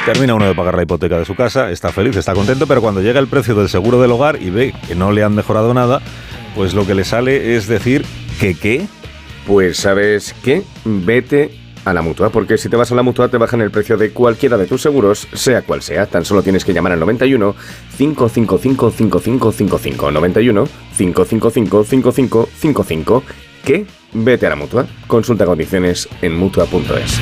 Termina uno de pagar la hipoteca de su casa, está feliz, está contento, pero cuando llega el precio del seguro del hogar y ve que no le han mejorado nada, pues lo que le sale es decir que ¿qué? Pues ¿sabes qué? Vete a la Mutua, porque si te vas a la Mutua te bajan el precio de cualquiera de tus seguros, sea cual sea. Tan solo tienes que llamar al 91 555 5555 91 555 5555. ¿Qué? Vete a la Mutua. Consulta condiciones en Mutua.es.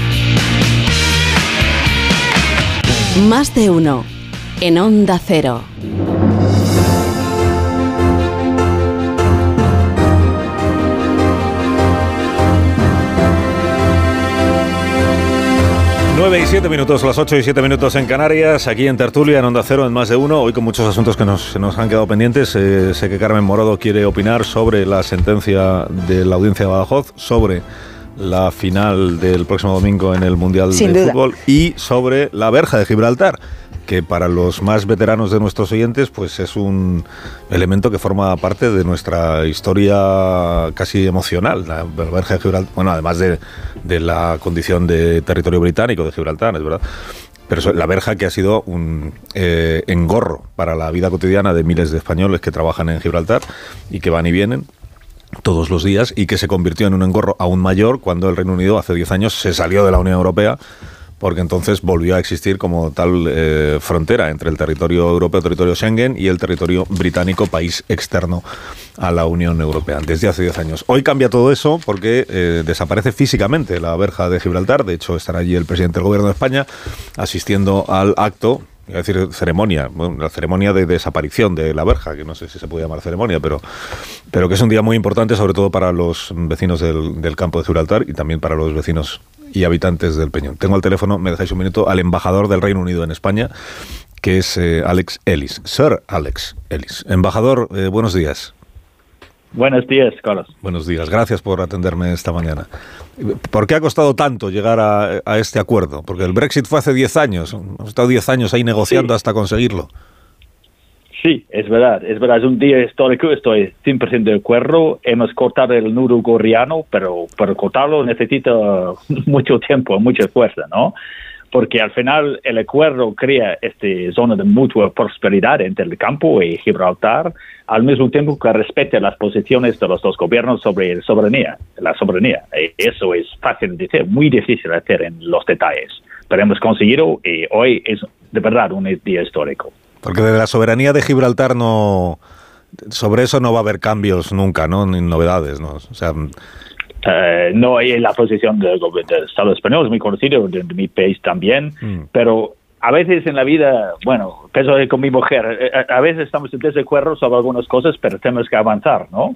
Más de uno en Onda Cero. Nueve y 7 minutos, las 8 y 7 minutos en Canarias, aquí en Tertulia, en Onda Cero, en Más de Uno, hoy con muchos asuntos que se nos han quedado pendientes. Sé que Carmen Morodo quiere opinar sobre la sentencia de la Audiencia de Badajoz, sobre la final del próximo domingo en el Mundial de Fútbol y sobre la verja de Gibraltar, que para los más veteranos de nuestros oyentes pues es un elemento que forma parte de nuestra historia casi emocional. La verja de Gibraltar, bueno, además de la condición de territorio británico de Gibraltar, es verdad, pero la verja que ha sido un engorro para la vida cotidiana de miles de españoles que trabajan en Gibraltar y que van y vienen todos los días, y que se convirtió en un engorro aún mayor cuando el Reino Unido hace 10 años se salió de la Unión Europea, porque entonces volvió a existir como tal frontera entre el territorio europeo, territorio Schengen, y el territorio británico, país externo a la Unión Europea, desde hace 10 años. Hoy cambia todo eso porque desaparece físicamente la verja de Gibraltar. De hecho, estará allí el presidente del Gobierno de España asistiendo al acto, iba a decir ceremonia, bueno, la ceremonia de desaparición de la verja, que no sé si se puede llamar ceremonia, pero que es un día muy importante, sobre todo para los vecinos del campo de Gibraltar y también para los vecinos y habitantes del Peñón. Tengo al teléfono, me dejáis un minuto, al embajador del Reino Unido en España, que es Alex Ellis, Sir Alex Ellis. Embajador, buenos días. Buenos días, Carlos. Buenos días, gracias por atenderme esta mañana. ¿Por qué ha costado tanto llegar a este acuerdo? Porque el Brexit fue hace 10 años, hemos estado 10 años ahí negociando hasta conseguirlo. Sí, es verdad, es un día histórico, estoy 100% de acuerdo. Hemos cortado el nudo gordiano, pero para cortarlo necesita mucho tiempo, mucha fuerza, ¿no? Porque al final el acuerdo crea esta zona de mutua prosperidad entre el campo y Gibraltar, al mismo tiempo que respeta las posiciones de los dos gobiernos sobre la soberanía. Eso es fácil de decir, muy difícil de hacer en los detalles, pero hemos conseguido y hoy es de verdad un día histórico. Porque de la soberanía de Gibraltar sobre eso no va a haber cambios nunca, ¿no? Ni novedades, ¿no? O sea, no, y la posición del Estado español es muy conocida, de mi país también, pero a veces en la vida, bueno, pienso con mi mujer, a veces estamos en desacuerdo sobre algunas cosas, pero tenemos que avanzar, ¿no?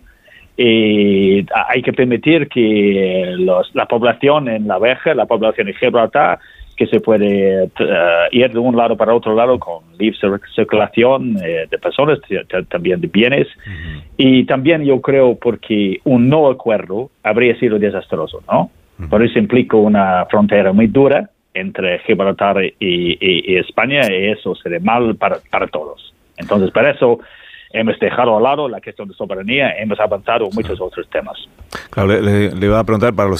Y hay que permitir que la población en la verja, la población de Gibraltar, que se puede ir de un lado para otro lado con libre circulación de personas, también de bienes. Y también yo creo porque un no acuerdo habría sido desastroso, ¿no? Por eso implica una frontera muy dura entre Gibraltar y España, y eso sería mal para todos. Entonces, para eso hemos dejado a lado la cuestión de soberanía, hemos avanzado en muchos otros temas. Claro, le iba a preguntar, para los